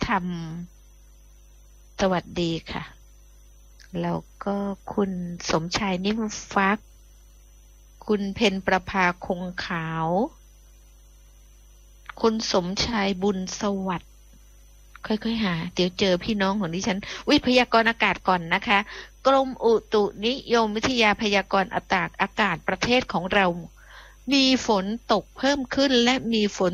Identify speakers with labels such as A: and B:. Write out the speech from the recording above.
A: ธรรมสวัสดีค่ะแล้วก็คุณสมชายนิ่มฟักคุณเพ็ญประภาคงขาวคุณสมชายบุญสวัสดิ์ค่อยๆหาเดี๋ยวเจอพี่น้องของดิฉันพยากรณ์อากาศก่อนนะคะกรมอุตุนิยมวิทยาพยากรณ์อากาศประเทศของเรามีฝนตกเพิ่มขึ้นและมีฝน